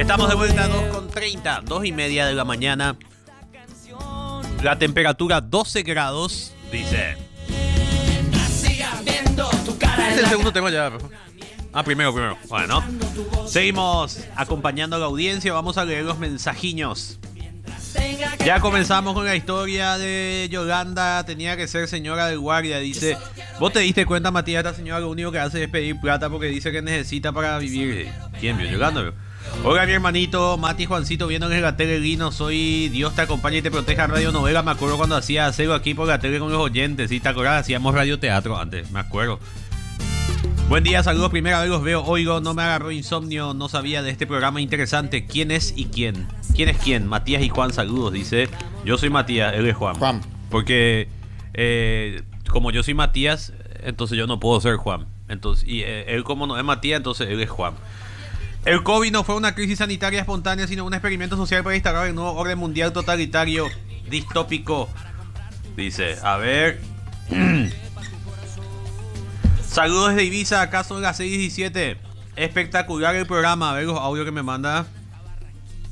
Estamos de vuelta a 2:30, 2:30 de la mañana. La temperatura 12 grados, dice. Este es el segundo tema ya. Primero. Bueno, seguimos acompañando a la audiencia. Vamos a leer los mensajiños. Ya comenzamos con la historia de Yolanda. Tenía que ser señora del guardia. Dice: ¿vos te diste cuenta, Matías? Esta señora lo único que hace es pedir plata porque dice que necesita para vivir. ¿Quién vio? Yolanda. Hola, mi hermanito Mati Juancito, viendo en la tele Lino. Soy Dios te acompañe y te proteja radionovela. Me acuerdo cuando hacía hacerlo aquí por la tele con los oyentes. ¿Sí te acuerdas? Hacíamos radioteatro antes, me acuerdo. Buen día, saludos. Primera vez los veo, oigo, no me agarró insomnio, no sabía de este programa interesante. ¿Quién es y quién? ¿Quién es quién? Matías y Juan, saludos, dice. Yo soy Matías, él es Juan. Porque como yo soy Matías, entonces yo no puedo ser Juan. Entonces, y él como no es Matías, entonces él es Juan. El COVID no fue una crisis sanitaria espontánea, sino un experimento social para instaurar el nuevo orden mundial totalitario distópico. Dice, a ver. Saludos desde Ibiza, acá son las 6:17. Espectacular el programa. A ver los audios que me manda.